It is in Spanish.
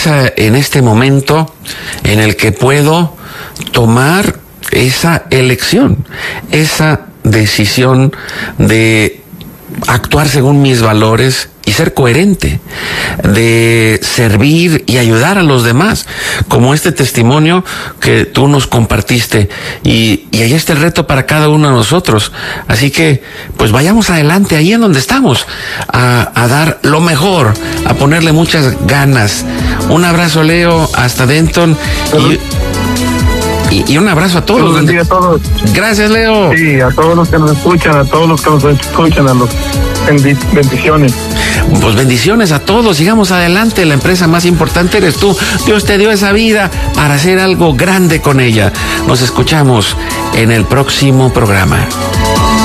en este momento en el que puedo tomar esa elección, esa decisión de actuar según mis valores y ser coherente, de servir y ayudar a los demás, como este testimonio que tú nos compartiste, y ahí está el reto para cada uno de nosotros. Así que pues vayamos adelante ahí en donde estamos, a dar lo mejor, a ponerle muchas ganas. Un abrazo, Leo, hasta Denton, y un abrazo a todos. Buenos días a todos. Gracias, Leo. Sí, a todos los que nos escuchan, a los bendiciones. Pues bendiciones a todos, sigamos adelante, la empresa más importante eres tú. Dios te dio esa vida para hacer algo grande con ella. Nos escuchamos en el próximo programa.